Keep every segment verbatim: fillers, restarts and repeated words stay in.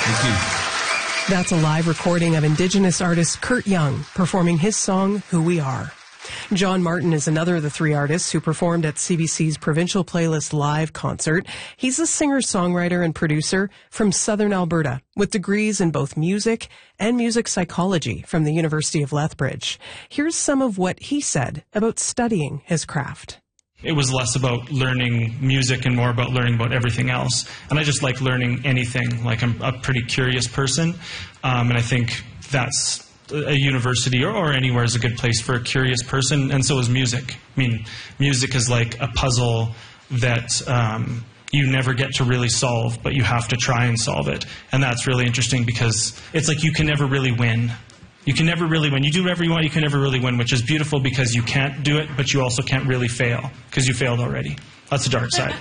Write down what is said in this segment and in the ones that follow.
Thank you. That's a live recording of Indigenous artist Kurt Young performing his song, Who We Are. John Martin is another of the three artists who performed at C B C's Provincial Playlist Live concert. He's a singer-songwriter and producer from Southern Alberta with degrees in both music and music psychology from the University of Lethbridge. Here's some of what he said about studying his craft. It was less about learning music and more about learning about everything else. And I just like learning anything. Like, I'm a pretty curious person, um, and I think that's a university or, or anywhere is a good place for a curious person, and so is music. I mean, music is like a puzzle that um, you never get to really solve, but you have to try and solve it. And that's really interesting because it's like you can never really win. You can never really win. You do whatever you want, you can never really win, which is beautiful because you can't do it, but you also can't really fail because you failed already. That's the dark side.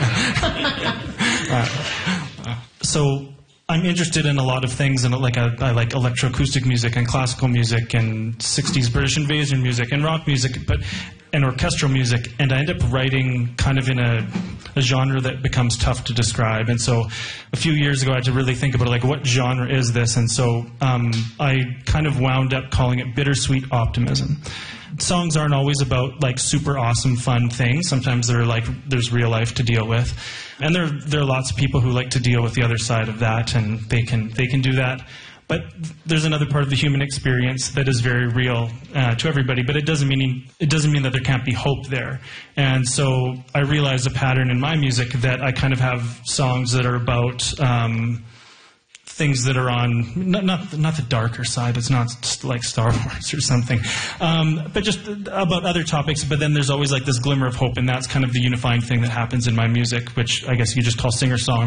uh, so I'm interested in a lot of things, and like I, I like electroacoustic music and classical music and sixties British invasion music and rock music, but and orchestral music, and I end up writing kind of in a, a genre that becomes tough to describe. And so a few years ago I had to really think about like what genre is this, and so um, I kind of wound up calling it bittersweet optimism. Songs aren't always about like super awesome fun things. Sometimes they're like there's real life to deal with, and there there are lots of people who like to deal with the other side of that, and they can they can do that. But there's another part of the human experience that is very real uh, to everybody. But it doesn't mean it doesn't mean that there can't be hope there. And so I realized a pattern in my music that I kind of have songs that are about Um, things that are on, not, not not the darker side, it's not like Star Wars or something, um, but just about other topics, but then there's always like this glimmer of hope, and that's kind of the unifying thing that happens in my music, which I guess you just call singer-songwriter.